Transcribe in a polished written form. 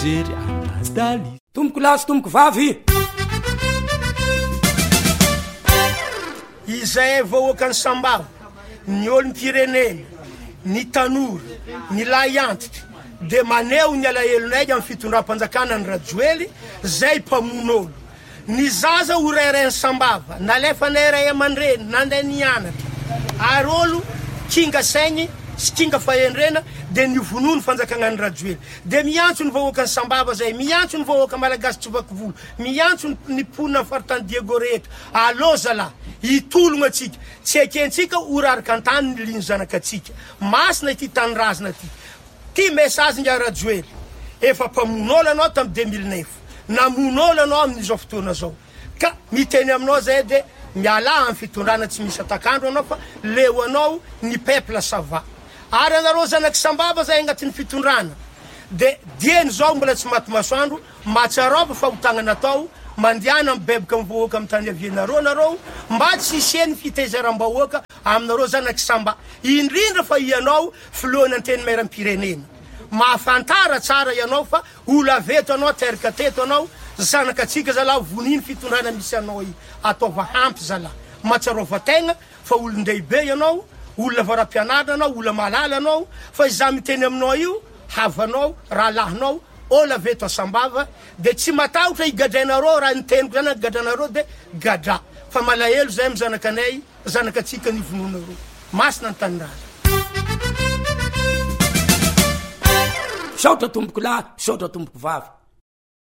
mijery anadaly tomboko lasy tomboko vavy izay vahoaka ny sambava ny olom-pirenena ny tanora ny lahy antitra de maneo ny alahelonay amin'ny fitondram-panjakana ny rajoely zay mpamon'olo ny zaza orairay sambava nalefa nay ray aman-dreny nandeha nianatra ary olo kinga saigny sy kinga fahendrena de nivonono fanjakana ny rajoely de miantso ny vahoaka ny sambava zay miantso ny vahoaka malagasy tsovakovolo miantso ny ponina faritany Diego rehetra allo zala itologna atsika tsy ekentsika oraraka antany ny liny zanakatsika masina ity tanyrazana ty message nga rajoely efa mpamon'olo anao tamy 2009 namon'olo anao amin'izao fotoana zao ka miteny aminao zay de miala amin'ny fitondrana tsy misy atakandro anao fa leo anao ny peuple sava ary anareo zanaky sambava zay agnatin'ny fitondrana de dieny zao mbola tsy maty masoandro matsarova fa hotagnana atao mandiana mibebaka mivoaka amin'ny tany avianareo nareo mba tsy isiany fitaizaram-bahoaka aminareo zanaky samba indrindra fa ianao filohan'ny anteny mairam-pirenena mahafantara tsara ianao fa olo aveto anao teraka teto anao zanakatsika zala voniny fitondrana misy anao ataova hampy zala matsarova-tegna fa olon-dehibe ianao olona varam-pianarana anao olona malala anao fa iza miteny aminao io havanao rahalahinao olo aveto asambava de tsy matahotra igadrainareo raha niteniko zany gadranareo de gadra fa malahelo zay amy zanakanay zanakatsika nivononareo masina ny taniraza saotra tomboko lahy saotra tomboko vavy